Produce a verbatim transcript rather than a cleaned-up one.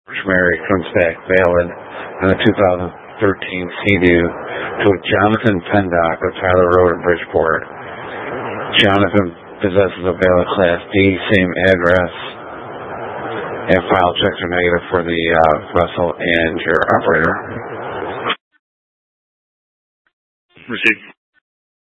Mary comes back valid on a two thousand thirteen C-D to a Jonathan Pendock of Tyler Road in Bridgeport. Jonathan possesses a valid Class D, same address, and file checks are negative for the uh, vessel and your operator. Received.